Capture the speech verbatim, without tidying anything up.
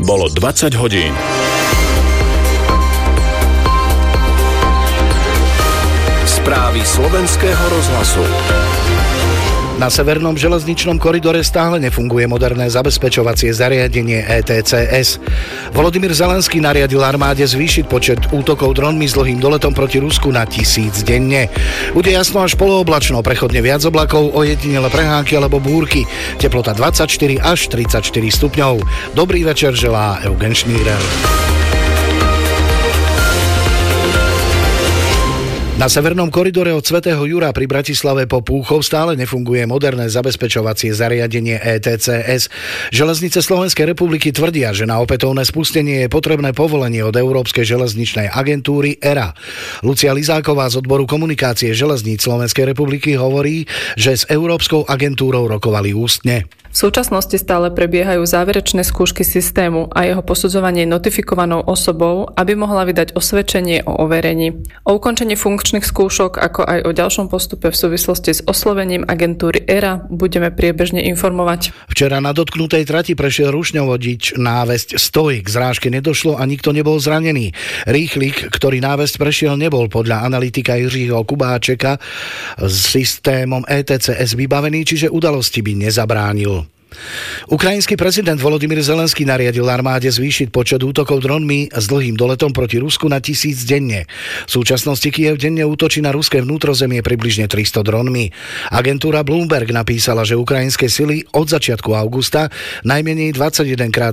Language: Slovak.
Bolo dvadsať hodín. Správy slovenského rozhlasu. Na severnom železničnom koridore stále nefunguje moderné zabezpečovacie zariadenie é té cé es. Volodymyr Zelenský nariadil armáde zvýšiť počet útokov dronmi s dlhým doletom proti Rusku na tisíc denne. Bude jasno až polooblačno, prechodne viac oblakov, ojedinele prehánky alebo búrky. Teplota dvadsaťštyri až tridsaťštyri stupňov. Dobrý večer želá Eugen Šnírer. Na severnom koridore od Svätého Jura pri Bratislave po Púchov stále nefunguje moderné zabezpečovacie zariadenie é té cé es. Železnice Slovenskej republiky tvrdia, že na opätovné spustenie je potrebné povolenie od Európskej železničnej agentúry é er á. Lucia Lizáková z odboru komunikácie železníc Slovenskej republiky hovorí, že s Európskou agentúrou rokovali ústne. V súčasnosti stále prebiehajú záverečné skúšky systému a jeho posudzovanie notifikovanou osobou, aby mohla vydať osvedčenie o overení. O ukončení funkčných skúšok, ako aj o ďalšom postupe v súvislosti s oslovením agentúry é er á budeme priebežne informovať. Včera na dotknutej trati prešiel rušňovodič návesť Stoik. Z rážky nedošlo a nikto nebol zranený. Rýchlik, ktorý návesť prešiel, nebol podľa analytika Jiřího Kubáčeka s systémom é té cé es vybavený, čiže udalosti by nezabránil. Ukrajinský prezident Volodymyr Zelenský nariadil armáde zvýšiť počet útokov dronmi s dlhým doletom proti Rusku na tisíc denne. V súčasnosti Kyjev denne útočí na ruské vnútrozemie približne tristo dronmi. Agentúra Bloomberg napísala, že ukrajinské sily od začiatku augusta najmenej dvadsaťjedenkrát